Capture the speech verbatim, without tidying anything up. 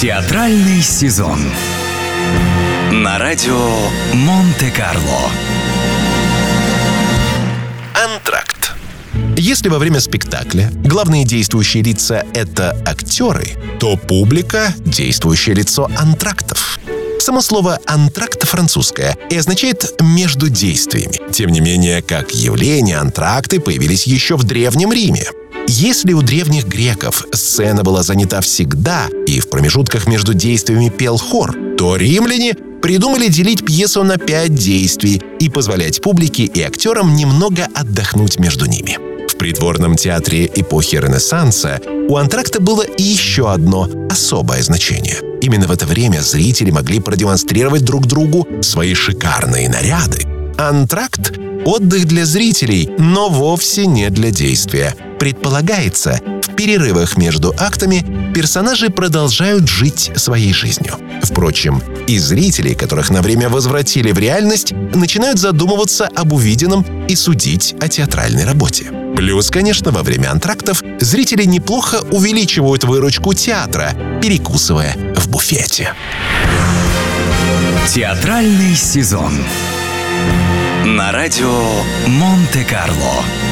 Театральный сезон на радио Монте-Карло. Антракт. Если во время спектакля главные действующие лица — это актеры, то публика — действующее лицо антрактов. Само слово «антракт» французское и означает «между действиями». Тем не менее, как явление, антракты появились еще в Древнем Риме. Если у древних греков сцена была занята всегда и в промежутках между действиями пел хор, то римляне придумали делить пьесу на пять действий и позволять публике и актерам немного отдохнуть между ними. В придворном театре эпохи Ренессанса у антракта было и еще одно особое значение. Именно в это время зрители могли продемонстрировать друг другу свои шикарные наряды. Антракт — отдых для зрителей, но вовсе не для действия. Предполагается, в перерывах между актами персонажи продолжают жить своей жизнью. Впрочем, и зрители, которых на время возвратили в реальность, начинают задумываться об увиденном и судить о театральной работе. Плюс, конечно, во время антрактов зрители неплохо увеличивают выручку театра, перекусывая в буфете. Театральный сезон на радио Монте-Карло.